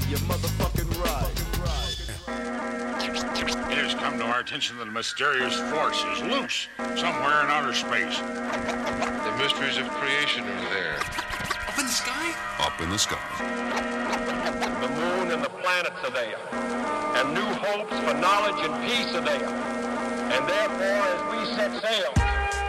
You're motherfucking right. It has come to our attention that a mysterious force is loose somewhere in outer space. The mysteries of creation are there. Up in the sky? Up in the sky. The moon and the planets are there. And new hopes for knowledge and peace are there. And therefore, as we set sail...